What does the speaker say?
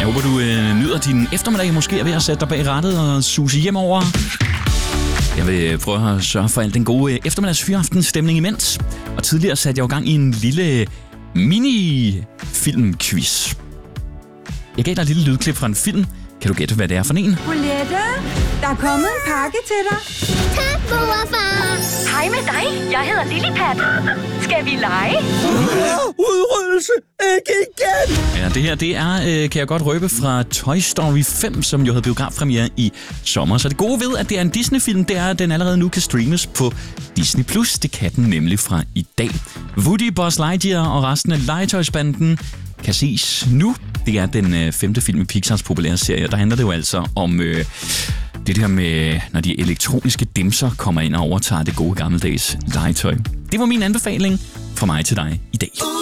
Jeg håber, du nyder din eftermiddag. Måske er ved at sætte dig bag rattet og suse hjemover. Jeg vil prøve at sørge for al den gode eftermiddagsfyraftenstemning imens. Og tidligere satte jeg jo gang i en lille mini-filmquiz. Jeg gav dig et lille lydklip fra en film. Kan du gætte, hvad det er for en? Bolette, der er kommet en pakke til dig. Tak, mor og far. Hej med dig. Jeg hedder Lillepat. Skal vi lege? Udryddelse! Ikke igen! Ja, det her, det er, kan jeg godt røbe, fra Toy Story 5, som jo havde biografpremiere i sommer. Så det gode ved, at det er en Disney-film, det er, at den allerede nu kan streames på Disney+. Det kan den nemlig fra i dag. Woody, Buzz Lightyear og resten af legetøjsbanden kan ses nu. Det er den 5. film i Pixars populære serie. Der handler det jo altså om det der med, når de elektroniske dimser kommer ind og overtager det gode gammeldags legetøj. Det var min anbefaling fra mig til dig i dag.